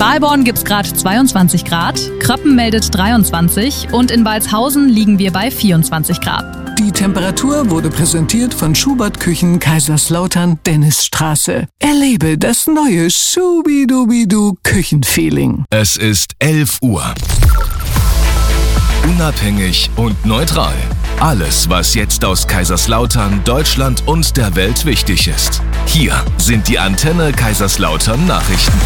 Aalborn gibt's gerade 22 Grad, Kröppen meldet 23 und in Walshausen liegen wir bei 24 Grad. Die Temperatur wurde präsentiert von Schubert Küchen Kaiserslautern Dennisstraße. Erlebe das neue Schubidubidu Küchenfeeling. Es ist 11 Uhr. Unabhängig und neutral. Alles, was jetzt aus Kaiserslautern, Deutschland und der Welt wichtig ist. Hier sind die Antenne Kaiserslautern Nachrichten.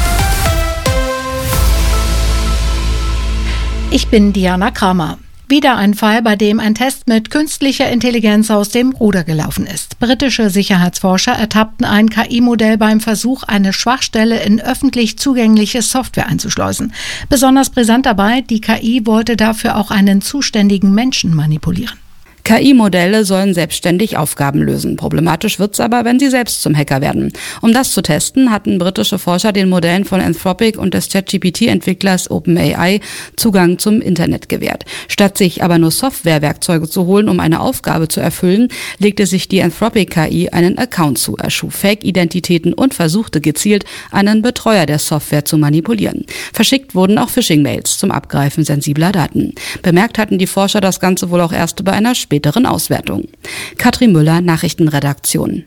Ich bin Diana Kramer. Wieder ein Fall, bei dem ein Test mit künstlicher Intelligenz aus dem Ruder gelaufen ist. Britische Sicherheitsforscher ertappten ein KI-Modell beim Versuch, eine Schwachstelle in öffentlich zugängliche Software einzuschleusen. Besonders brisant dabei, die KI wollte dafür auch einen zuständigen Menschen manipulieren. KI-Modelle sollen selbstständig Aufgaben lösen. Problematisch wird's aber, wenn sie selbst zum Hacker werden. Um das zu testen, hatten britische Forscher den Modellen von Anthropic und des ChatGPT-Entwicklers OpenAI Zugang zum Internet gewährt. Statt sich aber nur Softwarewerkzeuge zu holen, um eine Aufgabe zu erfüllen, legte sich die Anthropic-KI einen Account zu, erschuf Fake-Identitäten und versuchte gezielt, einen Betreuer der Software zu manipulieren. Verschickt wurden auch Phishing-Mails zum Abgreifen sensibler Daten. Bemerkt hatten die Forscher das Ganze wohl auch erst bei einer späteren Auswertung. Katrin Müller, Nachrichtenredaktion.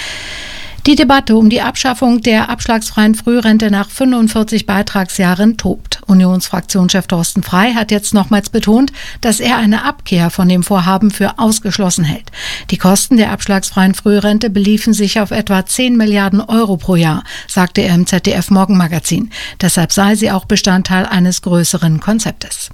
Die Debatte um die Abschaffung der abschlagsfreien Frührente nach 45 Beitragsjahren tobt. Unionsfraktionschef Thorsten Frey hat jetzt nochmals betont, dass er eine Abkehr von dem Vorhaben für ausgeschlossen hält. Die Kosten der abschlagsfreien Frührente beliefen sich auf etwa 10 Milliarden Euro pro Jahr, sagte er im ZDF-Morgenmagazin. Deshalb sei sie auch Bestandteil eines größeren Konzeptes.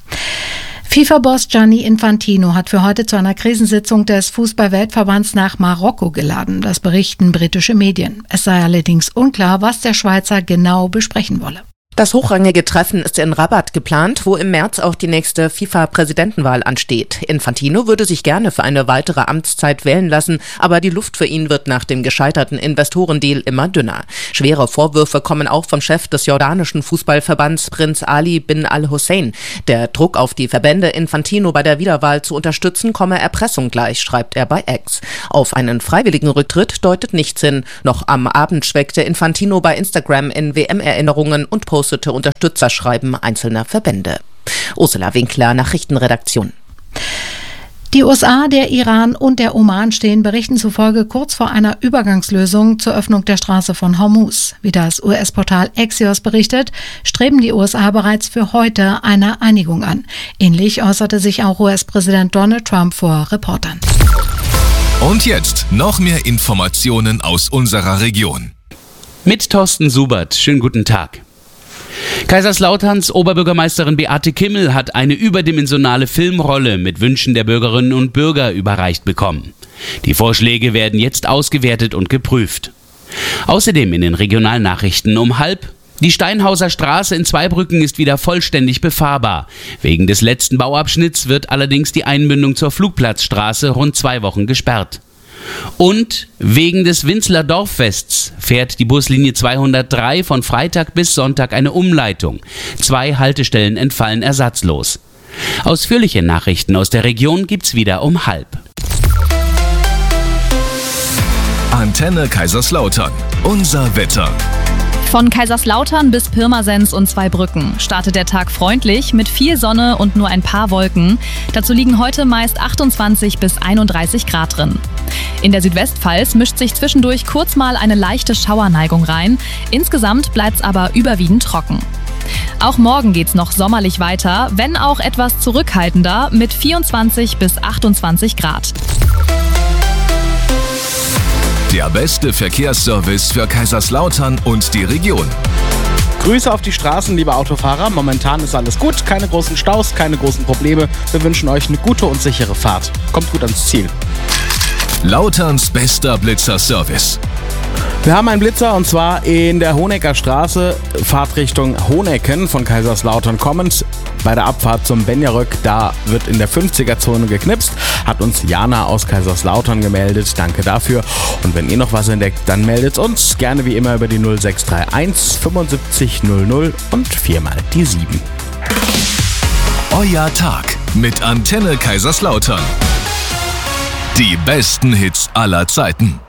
FIFA-Boss Gianni Infantino hat für heute zu einer Krisensitzung des Fußball-Weltverbands nach Marokko geladen. Das berichten britische Medien. Es sei allerdings unklar, was der Schweizer genau besprechen wolle. Das hochrangige Treffen ist in Rabat geplant, wo im März auch die nächste FIFA-Präsidentenwahl ansteht. Infantino würde sich gerne für eine weitere Amtszeit wählen lassen, aber die Luft für ihn wird nach dem gescheiterten Investorendeal immer dünner. Schwere Vorwürfe kommen auch vom Chef des jordanischen Fußballverbands Prinz Ali bin al-Hussein. Der Druck auf die Verbände, Infantino bei der Wiederwahl zu unterstützen, komme Erpressung gleich, schreibt er bei X. Auf einen freiwilligen Rücktritt deutet nichts hin. Noch am Abend schwelgte Infantino bei Instagram in WM-Erinnerungen und postete Unterstützerschreiben einzelner Verbände. Ursula Winkler, Nachrichtenredaktion. Die USA, der Iran und der Oman stehen Berichten zufolge kurz vor einer Übergangslösung zur Öffnung der Straße von Hormuz. Wie das US-Portal Axios berichtet, streben die USA bereits für heute eine Einigung an. Ähnlich äußerte sich auch US-Präsident Donald Trump vor Reportern. Und jetzt noch mehr Informationen aus unserer Region. Mit Thorsten Subert. Schönen guten Tag. Kaiserslauterns Oberbürgermeisterin Beate Kimmel hat eine überdimensionale Filmrolle mit Wünschen der Bürgerinnen und Bürger überreicht bekommen. Die Vorschläge werden jetzt ausgewertet und geprüft. Außerdem in den Regionalnachrichten um 12:30: Die Steinhauser Straße in Zweibrücken ist wieder vollständig befahrbar. Wegen des letzten Bauabschnitts wird allerdings die Einmündung zur Flugplatzstraße rund 2 Wochen gesperrt. Und wegen des Winzler Dorffests fährt die Buslinie 203 von Freitag bis Sonntag eine Umleitung. 2 Haltestellen entfallen ersatzlos. Ausführliche Nachrichten aus der Region gibt's wieder um 12:30. Antenne Kaiserslautern. Unser Wetter. Von Kaiserslautern bis Pirmasens und Zweibrücken startet der Tag freundlich mit viel Sonne und nur ein paar Wolken. Dazu liegen heute meist 28 bis 31 Grad drin. In der Südwestpfalz mischt sich zwischendurch kurz mal eine leichte Schauerneigung rein. Insgesamt bleibt's aber überwiegend trocken. Auch morgen geht's noch sommerlich weiter, wenn auch etwas zurückhaltender mit 24 bis 28 Grad. Der beste Verkehrsservice für Kaiserslautern und die Region. Grüße auf die Straßen, liebe Autofahrer. Momentan ist alles gut, keine großen Staus, keine großen Probleme. Wir wünschen euch eine gute und sichere Fahrt. Kommt gut ans Ziel. Lauterns bester Blitzer-Service. Wir haben einen Blitzer und zwar in der Honecker Straße, Fahrtrichtung Honecken von Kaiserslautern kommend. Bei der Abfahrt zum Benjaröck, da wird in der 50er-Zone geknipst, hat uns Jana aus Kaiserslautern gemeldet. Danke dafür. Und wenn ihr noch was entdeckt, dann meldet uns gerne wie immer über die 0631 75 00 und 4 mal die 7. Euer Tag mit Antenne Kaiserslautern. Die besten Hits aller Zeiten.